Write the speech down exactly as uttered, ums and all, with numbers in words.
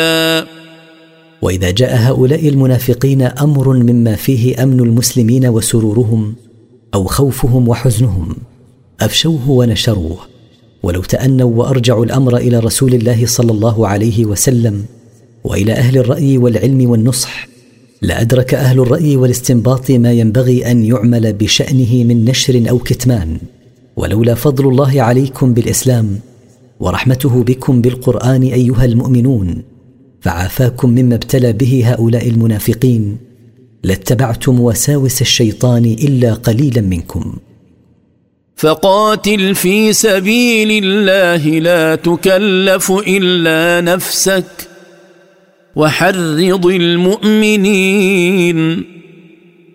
وإذا جاء هؤلاء المنافقين أمر مما فيه أمن المسلمين وسرورهم أو خوفهم وحزنهم أفشوه ونشروه، ولو تأنوا وأرجعوا الأمر إلى رسول الله صلى الله عليه وسلم وإلى أهل الرأي والعلم والنصح لأدرك أهل الرأي والاستنباط ما ينبغي أن يعمل بشأنه من نشر أو كتمان. ولولا فضل الله عليكم بالإسلام ورحمته بكم بالقرآن أيها المؤمنون فعافاكم مما ابتلى به هؤلاء المنافقين لاتبعتم وساوس الشيطان إلا قليلا منكم. فقاتل في سبيل الله لا تكلف إلا نفسك وحرض المؤمنين